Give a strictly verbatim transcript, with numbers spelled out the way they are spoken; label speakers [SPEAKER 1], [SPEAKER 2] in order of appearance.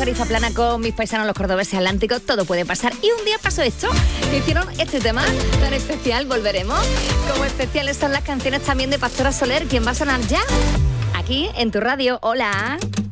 [SPEAKER 1] Pastoriza Plana con mis paisanos los cordobeses atlánticos, todo puede pasar. Y un día pasó esto, que hicieron este tema tan especial, volveremos. Como especiales son las canciones también de Pastora Soler, quien va a sonar ya aquí en tu radio. Hola.